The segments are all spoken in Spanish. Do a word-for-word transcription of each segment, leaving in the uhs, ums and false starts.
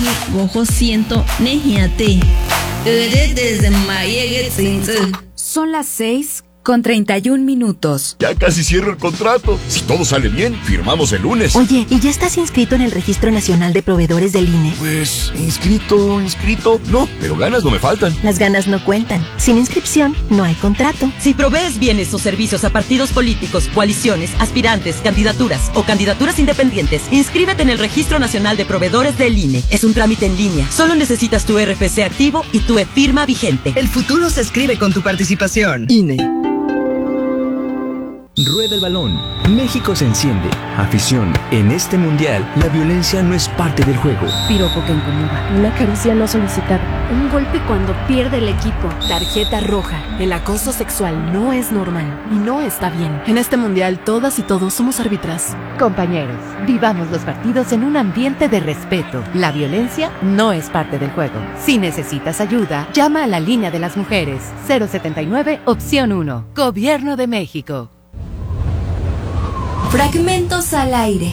ojo siento nejiate. Desde Mayege Tzinze. Son las seis con treinta y un minutos. Ya casi cierro el contrato. Si todo sale bien, firmamos el lunes. Oye, ¿y ya estás inscrito en el Registro Nacional de Proveedores del I N E? Pues, inscrito, inscrito. No, pero ganas no me faltan. Las ganas no cuentan. Sin inscripción, no hay contrato. Si provees bienes o servicios a partidos políticos, coaliciones, aspirantes, candidaturas o candidaturas independientes, inscríbete en el Registro Nacional de Proveedores del I N E. Es un trámite en línea. Solo necesitas tu R F C activo y tu e-firma vigente. El futuro se escribe con tu participación. I N E. Rueda el balón. México se enciende. Afición. En este mundial, la violencia no es parte del juego. Piropo que incomoda. Una caricia no solicitada. Un golpe cuando pierde el equipo. Tarjeta roja. El acoso sexual no es normal y no está bien. En este mundial, todas y todos somos árbitras. Compañeros, vivamos los partidos en un ambiente de respeto. La violencia no es parte del juego. Si necesitas ayuda, llama a la línea de las mujeres. cero setenta y nueve, opción uno. Gobierno de México. Fragmentos al aire.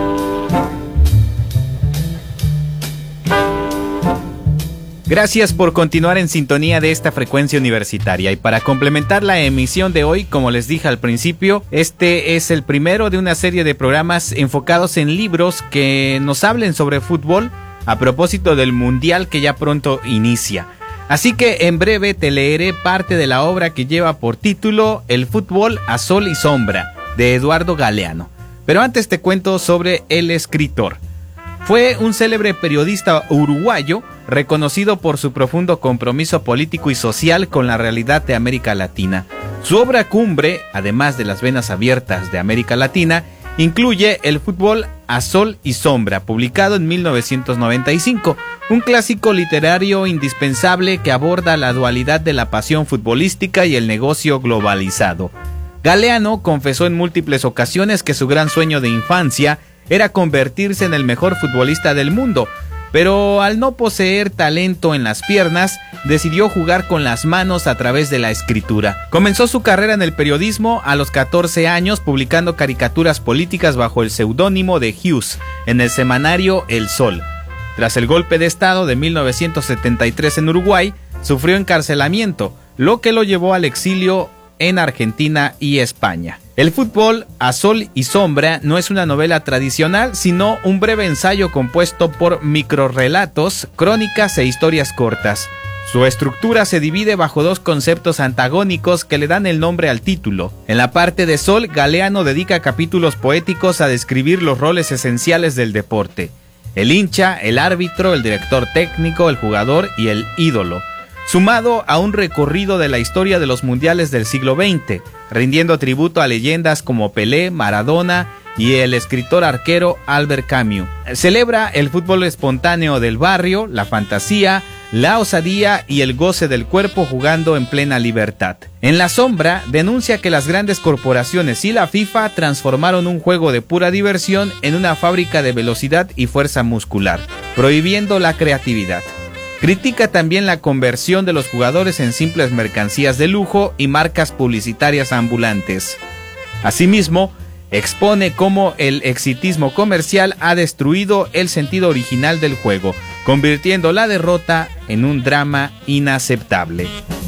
Gracias por continuar en sintonía de esta frecuencia universitaria. Y para complementar la emisión de hoy, como les dije al principio, este es el primero de una serie de programas enfocados en libros que nos hablen sobre fútbol a propósito del mundial que ya pronto inicia. Así que en breve te leeré parte de la obra que lleva por título El fútbol a sol y sombra, de Eduardo Galeano. Pero antes te cuento sobre el escritor. Fue un célebre periodista uruguayo, reconocido por su profundo compromiso político y social con la realidad de América Latina. Su obra cumbre, además de Las venas abiertas de América Latina, incluye El fútbol a sol y sombra, publicado en mil novecientos noventa y cinco, un clásico literario indispensable que aborda la dualidad de la pasión futbolística y el negocio globalizado. Galeano confesó en múltiples ocasiones que su gran sueño de infancia era convertirse en el mejor futbolista del mundo, pero al no poseer talento en las piernas, decidió jugar con las manos a través de la escritura. Comenzó su carrera en el periodismo a los catorce años, publicando caricaturas políticas bajo el seudónimo de Hughes en el semanario El Sol. Tras el golpe de estado de mil novecientos setenta y tres en Uruguay, sufrió encarcelamiento, lo que lo llevó al exilio en Argentina y España. El fútbol a sol y sombra no es una novela tradicional, sino un breve ensayo compuesto por microrrelatos, crónicas e historias cortas. Su estructura se divide bajo dos conceptos antagónicos que le dan el nombre al título. En la parte de sol, Galeano dedica capítulos poéticos a describir los roles esenciales del deporte: el hincha, el árbitro, el director técnico, el jugador y el ídolo, sumado a un recorrido de la historia de los mundiales del siglo veinte, rindiendo tributo a leyendas como Pelé, Maradona y el escritor arquero Albert Camus. Celebra el fútbol espontáneo del barrio, la fantasía, la osadía y el goce del cuerpo jugando en plena libertad. En la sombra, denuncia que las grandes corporaciones y la FIFA transformaron un juego de pura diversión en una fábrica de velocidad y fuerza muscular, prohibiendo la creatividad. Critica también la conversión de los jugadores en simples mercancías de lujo y marcas publicitarias ambulantes. Asimismo, expone cómo el exitismo comercial ha destruido el sentido original del juego, convirtiendo la derrota en un drama inaceptable.